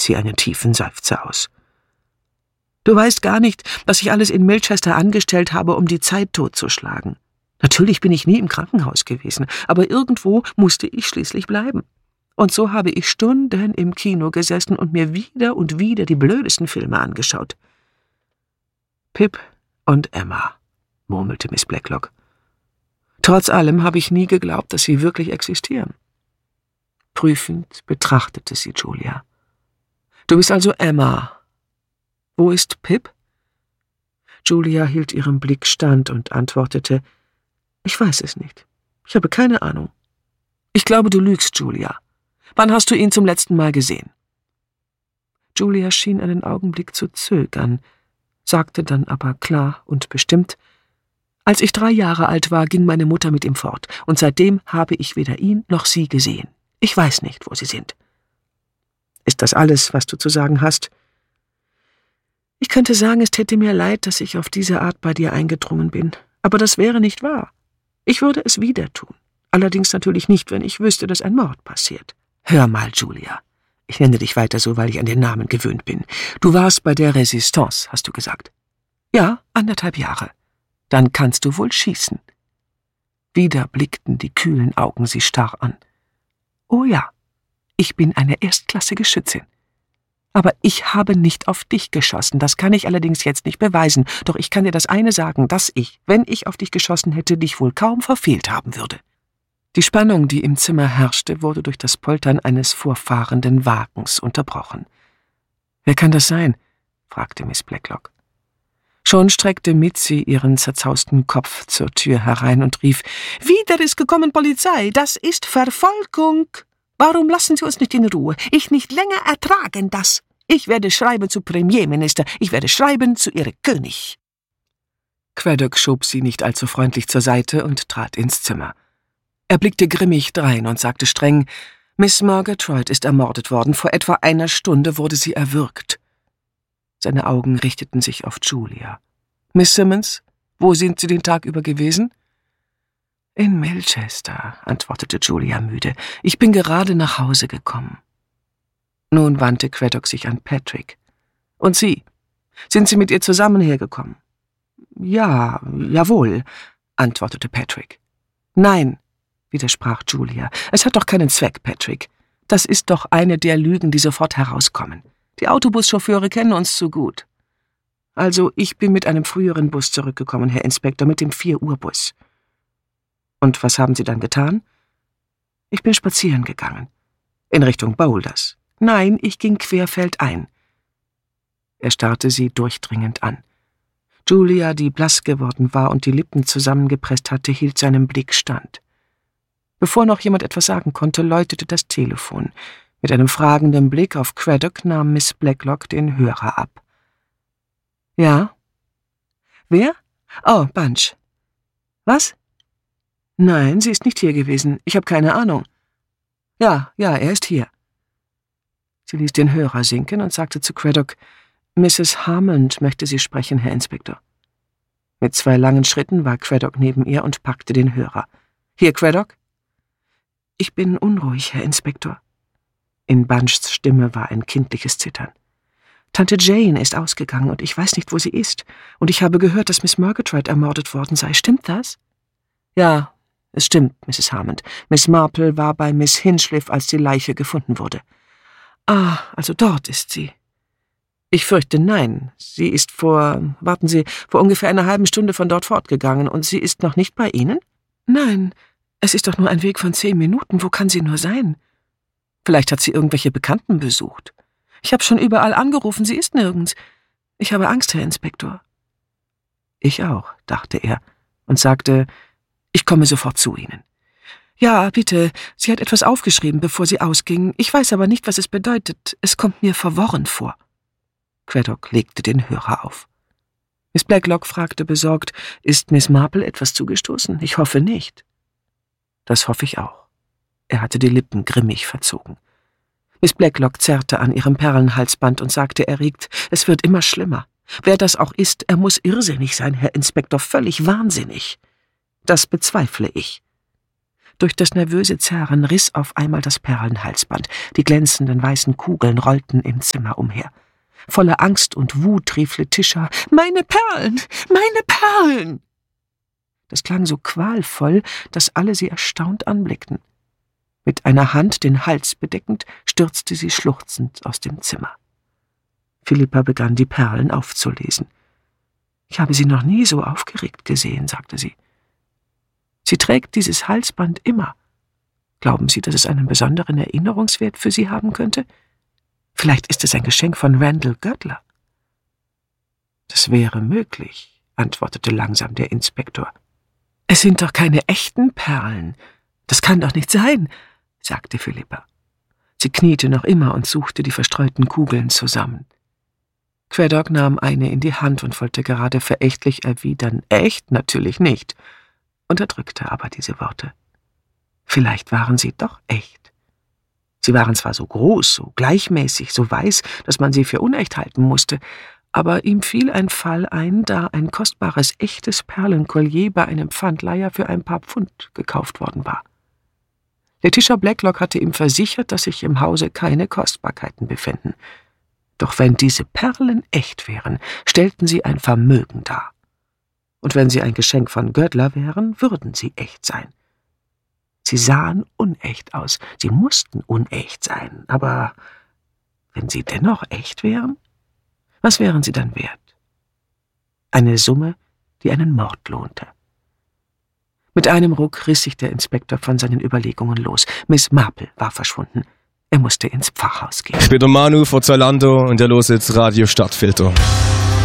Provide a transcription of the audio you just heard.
stieß sie einen tiefen Seufzer aus. »Du weißt gar nicht, was ich alles in Milchester angestellt habe, um die Zeit totzuschlagen. Natürlich bin ich nie im Krankenhaus gewesen, aber irgendwo musste ich schließlich bleiben. Und so habe ich Stunden im Kino gesessen und mir wieder und wieder die blödesten Filme angeschaut.« »Pip und Emma«, murmelte Miss Blacklock. »Trotz allem habe ich nie geglaubt, dass sie wirklich existieren.« Prüfend betrachtete sie Julia. »Du bist also Emma. Wo ist Pip?« Julia hielt ihrem Blick stand und antwortete, »Ich weiß es nicht. Ich habe keine Ahnung.« »Ich glaube, du lügst, Julia. Wann hast du ihn zum letzten Mal gesehen?« Julia schien einen Augenblick zu zögern, sagte dann aber klar und bestimmt, »Als ich 3 Jahre alt war, ging meine Mutter mit ihm fort, und seitdem habe ich weder ihn noch sie gesehen. Ich weiß nicht, wo sie sind.« »Ist das alles, was du zu sagen hast?« »Ich könnte sagen, es täte mir leid, dass ich auf diese Art bei dir eingedrungen bin, aber das wäre nicht wahr. Ich würde es wieder tun. Allerdings natürlich nicht, wenn ich wüsste, dass ein Mord passiert.« »Hör mal, Julia. Ich nenne dich weiter so, weil ich an den Namen gewöhnt bin. Du warst bei der Resistance, hast du gesagt?« »Ja, 1,5 Jahre. Dann kannst du wohl schießen.« Wieder blickten die kühlen Augen sie starr an. »Oh ja, ich bin eine erstklassige Schützin. Aber ich habe nicht auf dich geschossen, das kann ich allerdings jetzt nicht beweisen, doch ich kann dir das eine sagen, dass ich, wenn ich auf dich geschossen hätte, dich wohl kaum verfehlt haben würde.« Die Spannung, die im Zimmer herrschte, wurde durch das Poltern eines vorfahrenden Wagens unterbrochen. »Wer kann das sein?« fragte Miss Blacklock. Schon streckte Mitzi ihren zerzausten Kopf zur Tür herein und rief, »Wieder ist gekommen Polizei, das ist Verfolgung! Warum lassen Sie uns nicht in Ruhe? Ich nicht länger ertragen das! Ich werde schreiben zu Premierminister, ich werde schreiben zu Ihrem König!« Craddock schob sie nicht allzu freundlich zur Seite und trat ins Zimmer. Er blickte grimmig drein und sagte streng, »Miss Murgatroyd ist ermordet worden, vor etwa 1 Stunde wurde sie erwürgt.« Seine Augen richteten sich auf Julia. »Miss Simmons, wo sind Sie den Tag über gewesen?« »In Milchester«, antwortete Julia müde. »Ich bin gerade nach Hause gekommen.« Nun wandte Craddock sich an Patrick. »Und Sie? Sind Sie mit ihr zusammen hergekommen?« »Ja, jawohl«, antwortete Patrick. »Nein«, widersprach Julia. »Es hat doch keinen Zweck, Patrick. Das ist doch eine der Lügen, die sofort herauskommen. Die Autobuschauffeure kennen uns zu gut.« »Also, ich bin mit einem früheren Bus zurückgekommen, Herr Inspektor, mit dem 4-Uhr-Bus.« »Und was haben Sie dann getan?« »Ich bin spazieren gegangen. In Richtung Boulders. Nein, ich ging querfeldein.« Er starrte sie durchdringend an. Julia, die blass geworden war und die Lippen zusammengepresst hatte, hielt seinem Blick stand. Bevor noch jemand etwas sagen konnte, läutete das Telefon. Mit einem fragenden Blick auf Craddock nahm Miss Blacklock den Hörer ab. »Ja? Wer? Oh, Bunch. Was? Nein, sie ist nicht hier gewesen. Ich habe keine Ahnung. Ja, er ist hier.« Sie ließ den Hörer sinken und sagte zu Craddock, »Mrs. Hammond möchte Sie sprechen, Herr Inspektor.« Mit 2 langen Schritten war Craddock neben ihr und packte den Hörer. »Hier, Craddock?« »Ich bin unruhig, Herr Inspektor.« In Bunchs Stimme war ein kindliches Zittern. »Tante Jane ist ausgegangen und ich weiß nicht, wo sie ist. Und ich habe gehört, dass Miss Murgatroyd ermordet worden sei. Stimmt das?« »Ja, es stimmt, Mrs. Hammond. Miss Marple war bei Miss Hinchliffe, als die Leiche gefunden wurde.« »Ah, also dort ist sie.« »Ich fürchte, nein. Sie ist vor ungefähr einer halben Stunde von dort fortgegangen und sie ist noch nicht bei Ihnen?« »Nein, es ist doch nur ein Weg von 10 Minuten. Wo kann sie nur sein?« »Vielleicht hat sie irgendwelche Bekannten besucht. Ich habe schon überall angerufen, sie ist nirgends. Ich habe Angst, Herr Inspektor.« »Ich auch«, dachte er und sagte, »Ich komme sofort zu Ihnen.« »Ja, bitte, sie hat etwas aufgeschrieben, bevor sie ausging. Ich weiß aber nicht, was es bedeutet. Es kommt mir verworren vor.« Craddock legte den Hörer auf. Miss Blacklock fragte besorgt, »Ist Miss Marple etwas zugestoßen? Ich hoffe nicht.« »Das hoffe ich auch.« Er hatte die Lippen grimmig verzogen. Miss Blacklock zerrte an ihrem Perlenhalsband und sagte erregt, »Es wird immer schlimmer. Wer das auch ist, er muss irrsinnig sein, Herr Inspektor, völlig wahnsinnig.« »Das bezweifle ich.« Durch das nervöse Zerren riss auf einmal das Perlenhalsband. Die glänzenden weißen Kugeln rollten im Zimmer umher. Voller Angst und Wut rief Letitia: »Meine Perlen! Meine Perlen!« Das klang so qualvoll, dass alle sie erstaunt anblickten. Mit einer Hand den Hals bedeckend, stürzte sie schluchzend aus dem Zimmer. Philippa begann, die Perlen aufzulesen. »Ich habe Sie noch nie so aufgeregt gesehen«, sagte sie. »Sie trägt dieses Halsband immer. Glauben Sie, dass es einen besonderen Erinnerungswert für Sie haben könnte? Vielleicht ist es ein Geschenk von Randall Göttler.« »Das wäre möglich«, antwortete langsam der Inspektor. »Es sind doch keine echten Perlen. Das kann doch nicht sein«, sagte Philippa. Sie kniete noch immer und suchte die verstreuten Kugeln zusammen. Craddock nahm eine in die Hand und wollte gerade verächtlich erwidern: »Echt? Natürlich nicht«, unterdrückte aber diese Worte. Vielleicht waren sie doch echt. Sie waren zwar so groß, so gleichmäßig, so weiß, dass man sie für unecht halten musste, aber ihm fiel ein Fall ein, da ein kostbares, echtes Perlenkollier bei einem Pfandleiher für ein paar Pfund gekauft worden war. Letitia Blacklock hatte ihm versichert, dass sich im Hause keine Kostbarkeiten befänden. Doch wenn diese Perlen echt wären, stellten sie ein Vermögen dar. Und wenn sie ein Geschenk von Göttler wären, würden sie echt sein. Sie sahen unecht aus, sie mussten unecht sein, aber wenn sie dennoch echt wären, was wären sie dann wert? Eine Summe, die einen Mord lohnte. Mit einem Ruck riss sich der Inspektor von seinen Überlegungen los. Miss Marple war verschwunden. Er musste ins Pfarrhaus gehen. Ich bin der Manu von Zalando und ihr hört jetzt Radio Stadtfilter.